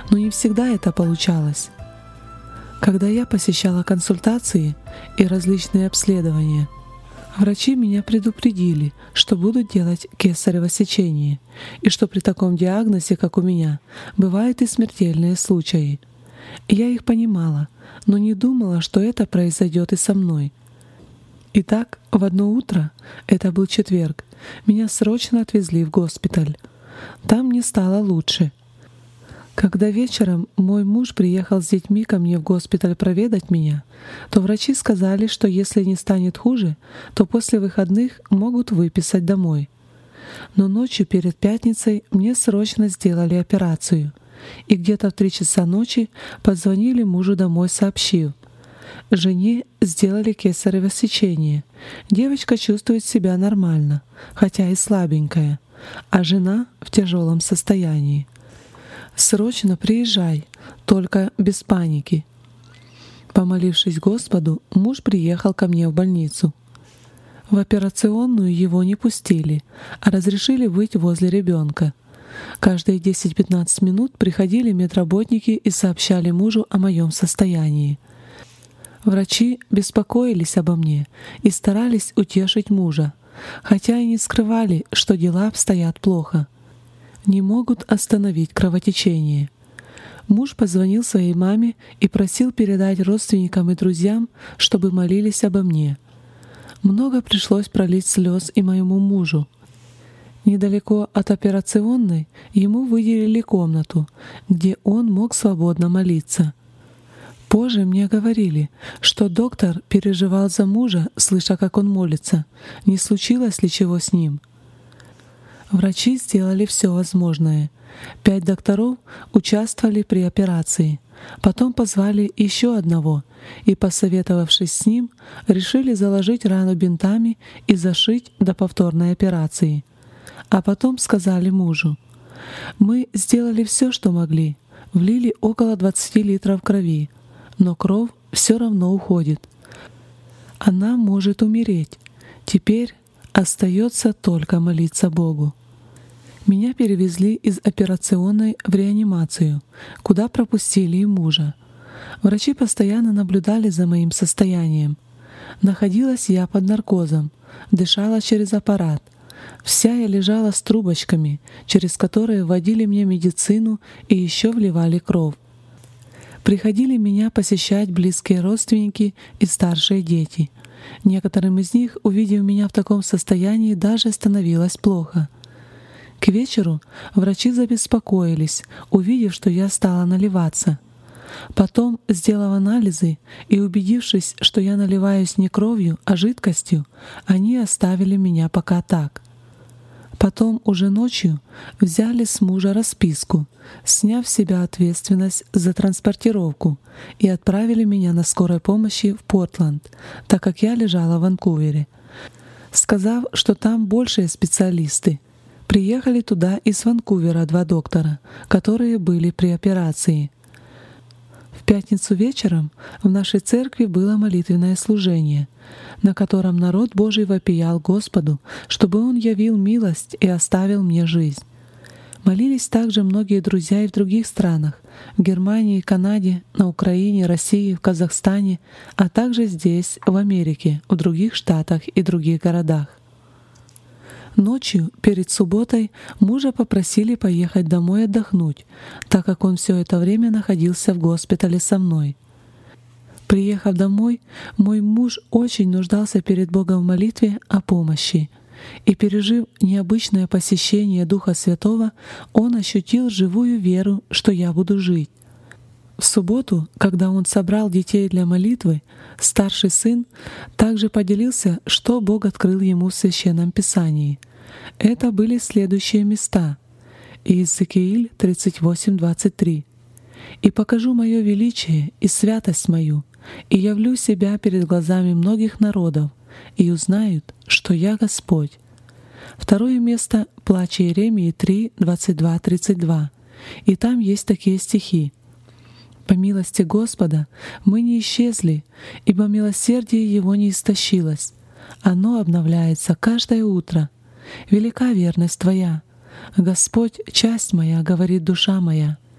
но не всегда это получалось. Когда я посещала консультации и различные обследования, врачи меня предупредили, что будут делать кесарево сечение, и что при таком диагнозе, как у меня, бывают и смертельные случаи. Я их понимала, но не думала, что это произойдет и со мной. Итак, в одно утро, это был четверг, меня срочно отвезли в госпиталь. Там мне стало лучше. Когда вечером мой муж приехал с детьми ко мне в госпиталь проведать меня, то врачи сказали, что если не станет хуже, то после выходных могут выписать домой. Но ночью перед пятницей мне срочно сделали операцию, и где-то в 3 часа ночи позвонили мужу домой, сообщив: жене сделали кесарево сечение. Девочка чувствует себя нормально, хотя и слабенькая, а жена в тяжелом состоянии. Срочно приезжай, только без паники. Помолившись Господу, муж приехал ко мне в больницу. В операционную его не пустили, а разрешили быть возле ребенка. Каждые 10-15 минут приходили медработники и сообщали мужу о моем состоянии. Врачи беспокоились обо мне и старались утешить мужа, хотя и не скрывали, что дела обстоят плохо. Не могут остановить кровотечение. Муж позвонил своей маме и просил передать родственникам и друзьям, чтобы молились обо мне. Много пришлось пролить слез и моему мужу. Недалеко от операционной ему выделили комнату, где он мог свободно молиться. Позже мне говорили, что доктор переживал за мужа, слыша, как он молится, не случилось ли чего с ним. Врачи сделали все возможное. 5 докторов участвовали при операции. Потом позвали еще одного и, посоветовавшись с ним, решили заложить рану бинтами и зашить до повторной операции. А потом сказали мужу: «Мы сделали все, что могли, влили около 20 литров крови, но кровь все равно уходит. Она может умереть. Теперь остается только молиться Богу». Меня перевезли из операционной в реанимацию, куда пропустили и мужа. Врачи постоянно наблюдали за моим состоянием. Находилась я под наркозом, дышала через аппарат. Вся я лежала с трубочками, через которые вводили мне медицину и еще вливали кровь. Приходили меня посещать близкие родственники и старшие дети. Некоторым из них, увидев меня в таком состоянии, даже становилось плохо. К вечеру врачи забеспокоились, увидев, что я стала наливаться. Потом, сделав анализы и убедившись, что я наливаюсь не кровью, а жидкостью, они оставили меня пока так. Потом уже ночью взяли с мужа расписку, сняв с себя ответственность за транспортировку, и отправили меня на скорой помощи в Портленд, так как я лежала в Ванкувере, сказав, что там большие специалисты. Приехали туда из Ванкувера 2 доктора, которые были при операции. В пятницу вечером в нашей церкви было молитвенное служение, на котором народ Божий вопиял Господу, чтобы Он явил милость и оставил мне жизнь. Молились также многие друзья и в других странах — в Германии, Канаде, на Украине, России, в Казахстане, а также здесь, в Америке, в других штатах и других городах. Ночью, перед субботой, мужа попросили поехать домой отдохнуть, так как он все это время находился в госпитале со мной. Приехав домой, мой муж очень нуждался перед Богом в молитве о помощи, и, пережив необычное посещение Духа Святого, он ощутил живую веру, что я буду жить. В субботу, когда он собрал детей для молитвы, старший сын также поделился, что Бог открыл ему в Священном Писании. Это были следующие места. Иезекииль 38:23. «И покажу мое величие и святость мою, и явлю себя перед глазами многих народов, и узнают, что я Господь». Второе место — Плач Иеремии 3:22-32. И там есть такие стихи: «По милости Господа мы не исчезли, ибо милосердие Его не истощилось. Оно обновляется каждое утро. Велика верность Твоя. Господь, часть моя, говорит душа моя.